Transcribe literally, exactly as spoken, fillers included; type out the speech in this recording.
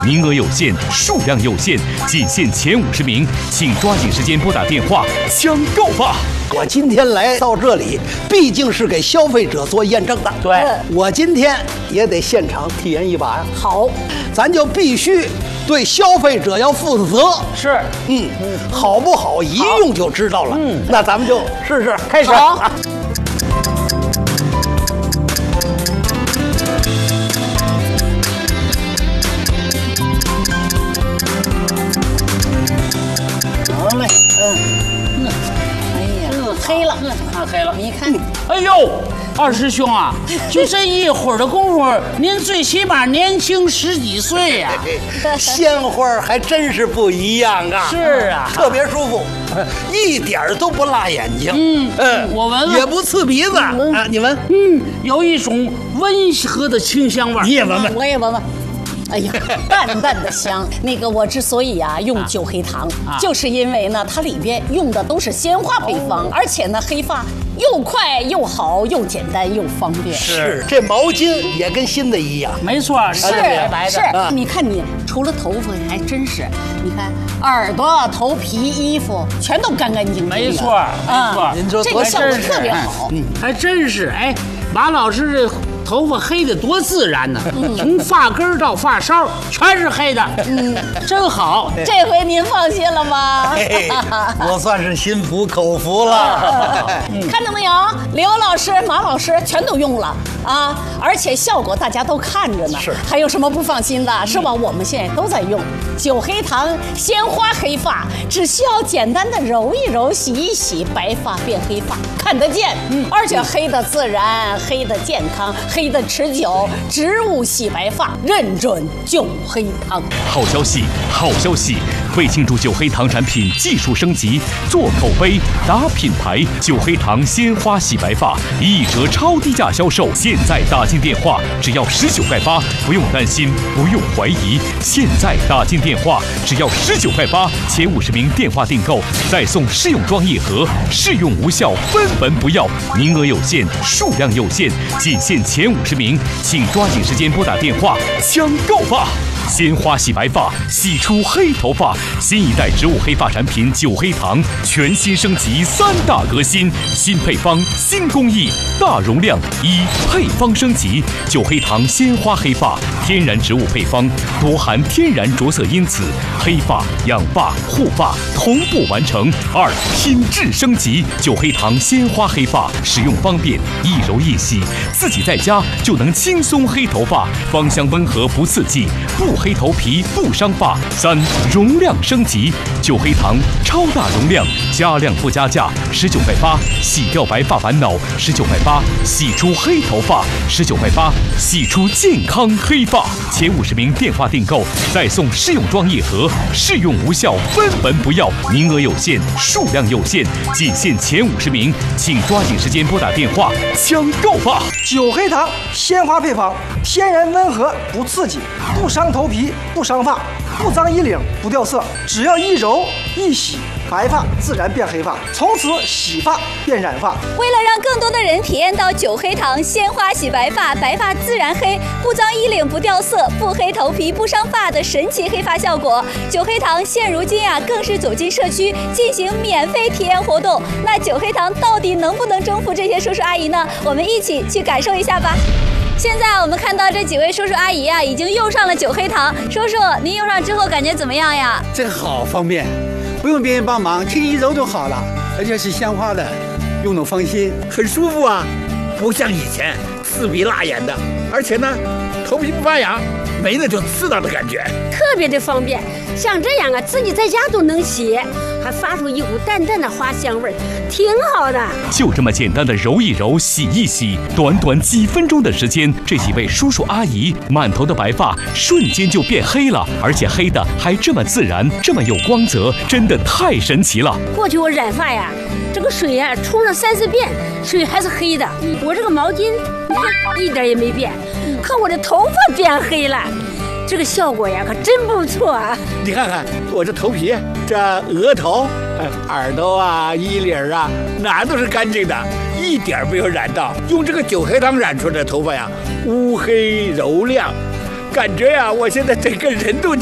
名额有限，数量有限，仅限前五十名，请抓紧时间拨打电话抢购吧！ 我今天来到这里，毕竟是给消费者做验证的。 对， 我今天也得现场体验一把呀。 好， 咱就必须对消费者要负责。 是， 嗯，好不好一用就知道了。嗯，那咱们就试试，开始。 好。 好嘞，嗯， 嗯，哎呀，嗯，黑了，嗯，看黑了，你看， 哎呦，二师兄啊，就这一会儿的功夫，您最起码年轻十几岁呀、 啊。鲜花还真是不一样啊！ 是啊， 特别舒服，一点都不辣眼睛。 嗯嗯，我闻闻， 也不刺鼻子啊。你闻， 嗯，有一种温和的清香味。 你也闻闻， 我也闻闻。哎呀，淡淡的香。那个我之所以啊用酒黑糖，啊、就是因为呢，它里边用的都是鲜花配方，哦、而且呢，黑发又快又好，又简单又方便。 是，这毛巾也跟新的一样。 没错， 是白白的。 是，啊、你看你除了头发还真是，你看耳朵、头皮、衣服全都干干净净。 没错，没错。 您说这个效果特别好。 嗯，还真是。哎，马老师这头发黑的多自然呢，嗯、从发根到发梢全是黑的，嗯，真好。 这回您放心了吗？ 我算是心服口服了。 嗯、看到没有，刘老师、马老师全都用了啊，而且效果大家都看着呢。 是， 还有什么不放心的？是吧？我们现在都在用酒黑糖鲜花黑发，只需要简单的揉一揉、洗一洗，白发变黑发，看得见。嗯，而且黑的自然，黑的健康。黑的持久，植物洗白发，认准酒黑糖。 好消息，好消息！为庆祝酒黑糖产品技术升级，做口碑、打品牌，酒黑糖鲜花洗白发一折超低价销售。现在打进电话，只要十九块八，不用担心，不用怀疑。现在打进电话，只要十九块八，前五十名电话订购再送试用装一盒，试用无效分文不要，名额有限，数量有限，仅限前五十名，请抓紧时间拨打电话抢购吧！鲜花洗白发，洗出黑头发，新一代植物黑发产品酒黑糖全新升级三大革新，新配方、新工艺，大容量一配方升级，酒黑糖鲜花黑发，天然植物配方，多含天然着色因子，黑发、养发、护发同步完成。二品质升级，酒黑糖鲜花黑发，使用方便，一揉一洗，自己在家就能轻松黑头发，芳香温和不刺激，不黑头皮不伤发。三容量升级，酒黑糖超大容量，加量不加价，十九块八，洗掉白发烦恼，十九块八，洗出黑头发，十九块八，洗出健康黑发。前五十名电话订购再送试用装一盒，试用无效分文不要，名额有限，数量有限，仅限前五十名，请抓紧时间拨打电话抢购吧！ 酒黑糖鲜花配方，天然温和不刺激，不伤头皮不伤发，不脏衣领不掉色，只要一揉一洗，白发自然变黑发，从此洗发变染发。 为了让更多的人体验到酒黑糖鲜花洗白发，白发自然黑，不脏衣领不掉色，不黑头皮不伤发的神奇黑发效果，酒黑糖现如今啊更是走进社区进行免费体验活动。那酒黑糖到底能不能征服这些叔叔阿姨呢？我们一起去感受一下吧。现在我们看到这几位叔叔阿姨啊，已经用上了酒黑糖。叔叔，您用上之后感觉怎么样呀？ 这个好方便，不用别人帮忙，轻轻一揉就好了，而且是鲜花的，用得放心，很舒服啊，不像以前刺鼻辣眼的，而且呢，头皮不发痒，没那种刺到的感觉， 特别的方便。像这样啊，自己在家都能洗，还发出一股淡淡的花香味，挺好的。 就这么简单的揉一揉、洗一洗，短短几分钟的时间，这几位叔叔阿姨满头的白发瞬间就变黑了，而且黑的还这么自然，这么有光泽，真的太神奇了。 过去我染发呀，这个水呀冲了三四遍，水还是黑的。我这个毛巾，你看一点也没变，可我的头发变黑了。这个效果呀，可真不错啊！ 你看看我这头皮，这额头、耳朵啊、衣领啊，哪都是干净的，一点没有染到。用这个酒黑糖染出来的头发呀，乌黑柔亮， 感觉呀、我现在整个人都